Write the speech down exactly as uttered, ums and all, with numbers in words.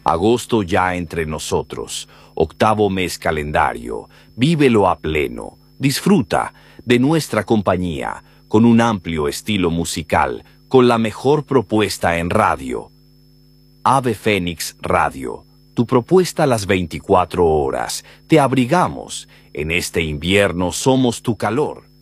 Agosto ya entre nosotros, octavo mes calendario, vívelo a pleno, disfruta de nuestra compañía, con un amplio estilo musical, con la mejor propuesta en radio. Ave Fénix Radio, tu propuesta a las veinticuatro horas, te abrigamos, en este invierno somos tu calor.